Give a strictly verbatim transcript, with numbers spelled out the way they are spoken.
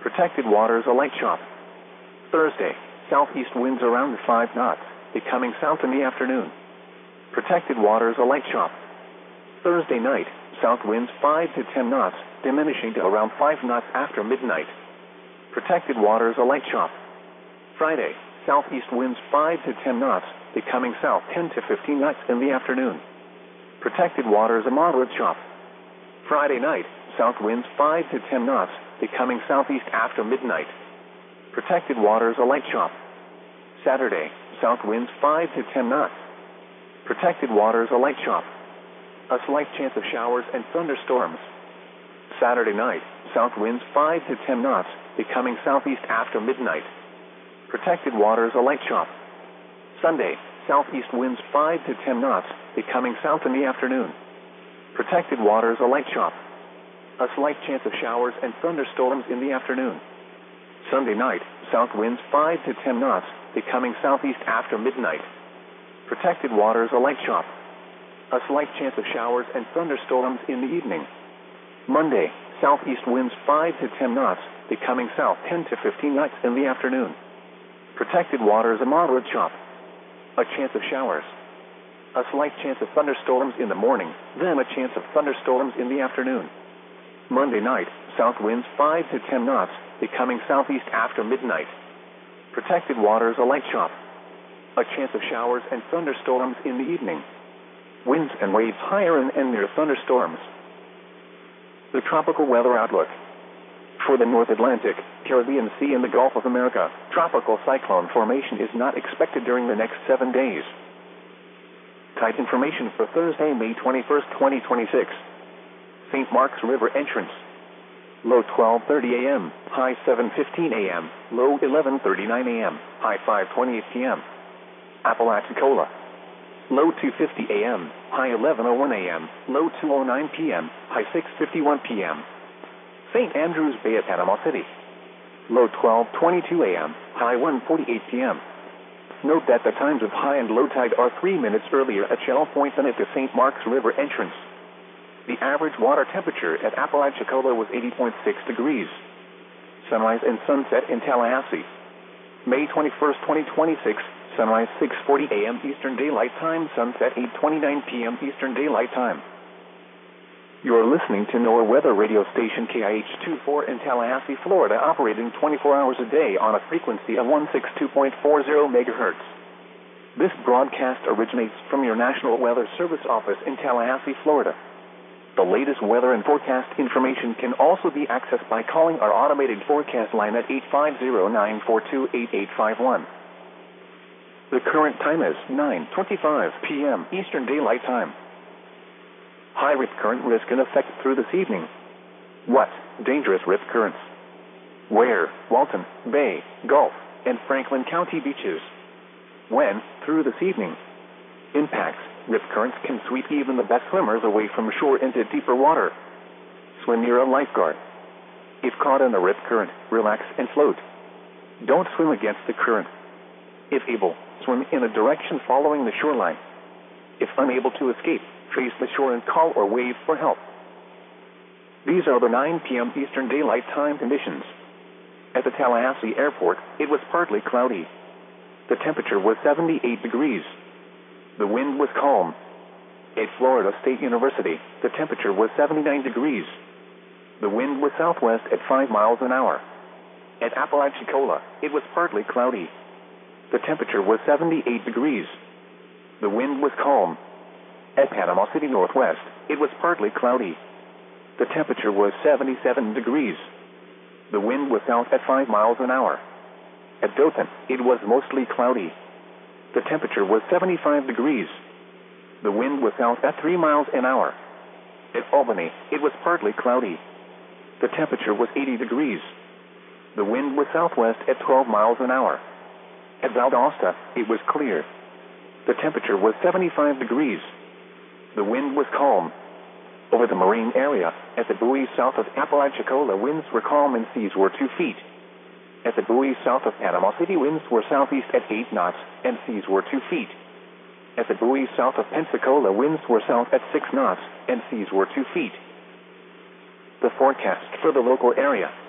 Protected waters, a light chop. Thursday, southeast winds around five knots, becoming south in the afternoon. Protected waters, a light chop. Thursday night, south winds five to ten knots, diminishing to around five knots after midnight. Protected waters, a light chop. Friday, southeast winds five to ten knots, becoming south ten to fifteen knots in the afternoon. Protected waters, a moderate chop. Friday night, south winds five to ten knots, becoming southeast after midnight. Protected waters, a light chop. Saturday, south winds five to ten knots. Protected waters, a light chop. A slight chance of showers and thunderstorms. Saturday night, south winds five to ten knots, becoming southeast after midnight. Protected waters, a light chop. Sunday, southeast winds five to ten knots, becoming south in the afternoon. Protected waters, a light chop. A slight chance of showers and thunderstorms in the afternoon. Sunday night, south winds five to ten knots, becoming southeast after midnight. Protected waters, a light chop. A slight chance of showers and thunderstorms in the evening. Monday, southeast winds five to ten knots, becoming south ten to fifteen knots in the afternoon. Protected waters, a moderate chop. A chance of showers. A slight chance of thunderstorms in the morning, then a chance of thunderstorms in the afternoon. Monday night, south winds five to ten knots, becoming southeast after midnight. Protected waters, a light chop. A chance of showers and thunderstorms in the evening. Winds and waves higher and, and near thunderstorms. The tropical weather outlook. For the North Atlantic, Caribbean Sea and the Gulf of America, tropical cyclone formation is not expected during the next seven days. Tide information for Thursday, May twenty-first, twenty twenty-six. Saint Mark's River entrance. Low twelve thirty a m, high seven fifteen a m, low eleven thirty-nine a m, high five twenty-eight p m Apalachicola. Low two fifty a m, high eleven oh one a m, low two oh nine p m, high six fifty-one p m Saint Andrews Bay at Panama City. Low twelve twenty-two a m, high one forty-eight p m Note that the times of high and low tide are three minutes earlier at Shell Point than at the Saint Mark's River entrance. The average water temperature at Apalachicola was eighty point six degrees. Sunrise and sunset in Tallahassee. May twenty-first, twenty twenty-six, sunrise six forty a m Eastern Daylight Time, sunset eight twenty-nine p m Eastern Daylight Time. You are listening to NOAA Weather Radio Station K I H twenty-four in Tallahassee, Florida, operating twenty-four hours a day on a frequency of one sixty-two point four zero megahertz. This broadcast originates from your National Weather Service office in Tallahassee, Florida. The latest weather and forecast information can also be accessed by calling our automated forecast line at eight five zero, nine four two, eight eight five one. The current time is nine twenty-five p m Eastern Daylight Time. High rip current risk in effect through this evening. What? Dangerous rip currents. Where? Walton, Bay, Gulf, and Franklin County beaches. When? Through this evening. Impacts. Rip currents can sweep even the best swimmers away from shore into deeper water. Swim near a lifeguard. If caught in a rip current, relax and float. Don't swim against the current. If able, swim in a direction following the shoreline. If unable to escape, face the shore and call or wave for help. These are the nine p m Eastern Daylight Time conditions. At the Tallahassee Airport, it was partly cloudy. The temperature was seventy-eight degrees. The wind was calm. At Florida State University, the temperature was seventy-nine degrees. The wind was southwest at five miles an hour. At Apalachicola, it was partly cloudy. The temperature was seventy-eight degrees. The wind was calm. At Panama City Northwest, it was partly cloudy. The temperature was seventy-seven degrees. The wind was south at five miles an hour. At Dothan, it was mostly cloudy. The temperature was seventy-five degrees. The wind was south at three miles an hour. At Albany, it was partly cloudy. The temperature was eighty degrees. The wind was southwest at twelve miles an hour. At Valdosta, it was clear. The temperature was seventy-five degrees. The wind was calm. Over the marine area, at the buoys south of Apalachicola, winds were calm and seas were two feet. At the buoys south of Panama City, winds were southeast at eight knots and seas were two feet. At the buoys south of Pensacola, winds were south at six knots and seas were two feet. The forecast for the local area.